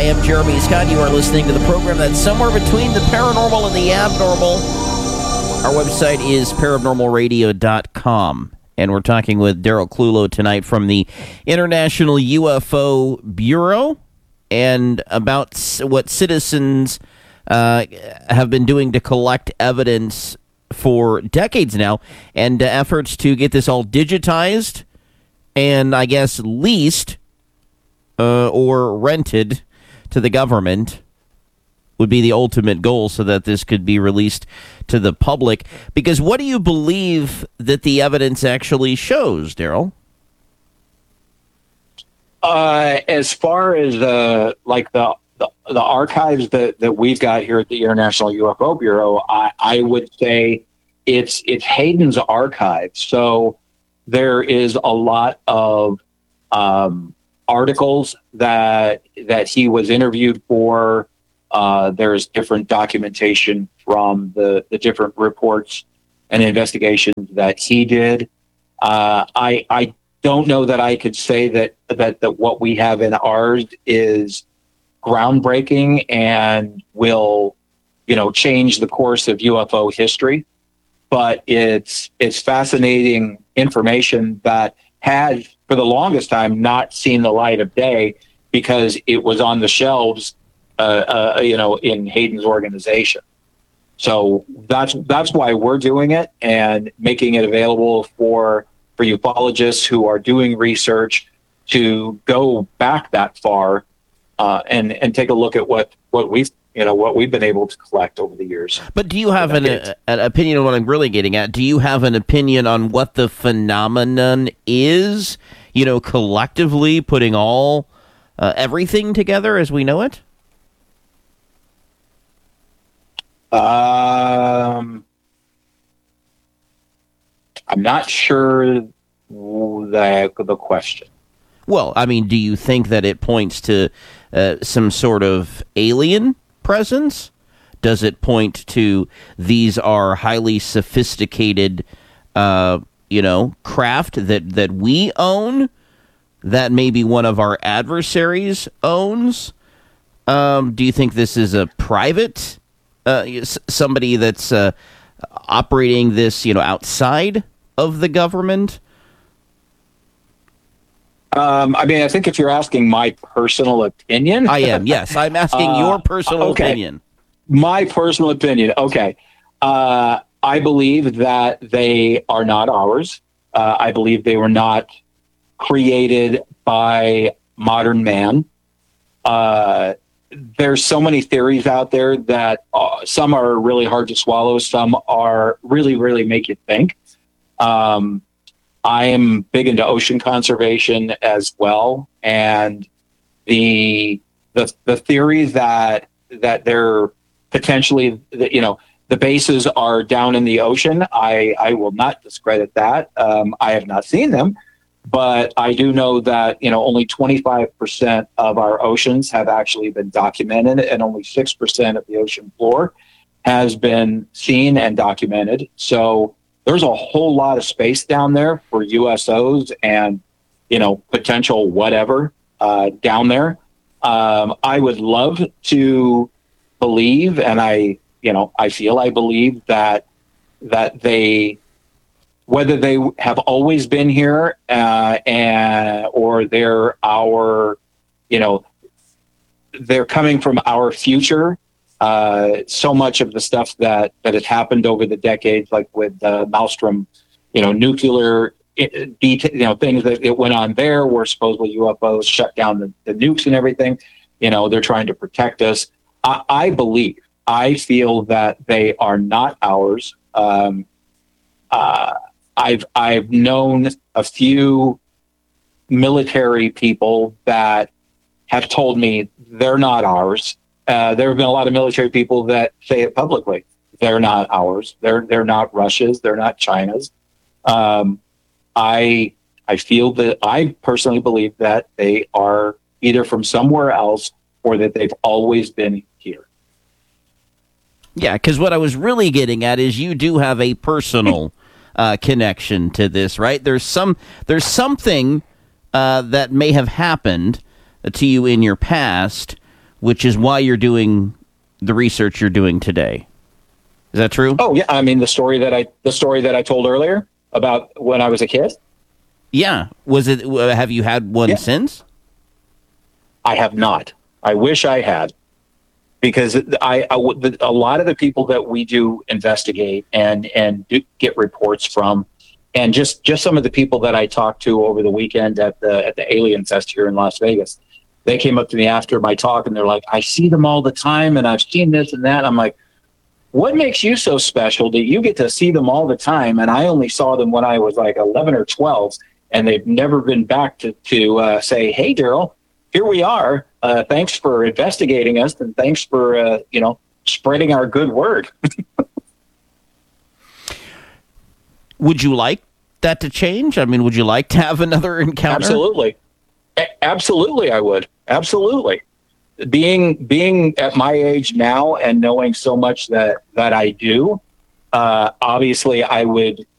am Jeremy Scott. You are listening to the program that's somewhere between the paranormal and the abnormal. Our website is paranormalradio.com. And we're talking with Daryl Clulow tonight from the International UFO Bureau and about what citizens have been doing to collect evidence for decades now, and efforts to get this all digitized and, I guess, leased or rented to the government would be the ultimate goal, so that this could be released to the public. Because what do you believe that the evidence actually shows, Daryl? As far as the archives that we've got here at the International UFO Bureau, I would say it's Hayden's archive. So there is a lot of articles that he was interviewed for. There's different documentation from the different reports and investigations that he did. I don't know that I could say that what we have in ours is groundbreaking and will, change the course of UFO history, but it's fascinating information that has, for the longest time, not seen the light of day because it was on the shelves, in Hayden's organization. So that's why we're doing it and making it available for ufologists who are doing research to go back that far and take a look at what we've been able to collect over the years. But do you have an opinion on what I'm really getting at? Do you have an opinion on what the phenomenon is? Collectively putting all everything together as we know it. I'm not sure the question. Well, I mean, do you think that it points to some sort of alien presence? Does it point to these are highly sophisticated, craft that we own, that maybe one of our adversaries owns? Do you think this is a private somebody that's operating this, outside of the government? I think if you're asking my personal opinion, I am. Yes, I'm asking your personal opinion. My personal opinion. Okay. I believe that they are not ours. I believe they were not created by modern man. There's so many theories out there that some are really hard to swallow. Some are really, really make you think. I am big into ocean conservation as well. And the theory that they're potentially, the bases are down in the ocean, I will not discredit that. I have not seen them. But I do know that, only 25% of our oceans have actually been documented, and only 6% of the ocean floor has been seen and documented. So there's a whole lot of space down there for USOs and, potential whatever down there. I would love to believe, and I believe that they, whether they have always been here or they're they're coming from our future. So much of the stuff that has happened over the decades, like with Maelstrom, nuclear things that it went on there where supposedly UFOs shut down the nukes and everything. They're trying to protect us. I feel that they are not ours. I've known a few military people that have told me they're not ours. There have been a lot of military people that say it publicly. They're not ours. They're not Russia's. They're not China's. I feel that I personally believe that they are either from somewhere else or that they've always been here. Yeah, because what I was really getting at is you do have a personal connection to this, right? There's something that may have happened to you in your past which is why you're doing the research you're doing today. Is that true? Oh yeah, I mean the story that I told earlier about when I was a kid. Yeah. Was it? Have you had one since? I have not. I wish I had, because a lot of the people that we do investigate and do get reports from, and just some of the people that I talked to over the weekend at the Alien Fest here in Las Vegas, they came up to me after my talk and they're like, "I see them all the time, and I've seen this and that." I'm like, "What makes you so special that you get to see them all the time, and I only saw them when I was like 11 or 12, and they've never been back to say, hey, Daryl, here we are. Thanks for investigating us, and thanks for spreading our good word." Would you like that to change? I mean, would you like to have another encounter? Absolutely. Absolutely, I would. Absolutely. Being at my age now and knowing so much that I do, obviously I would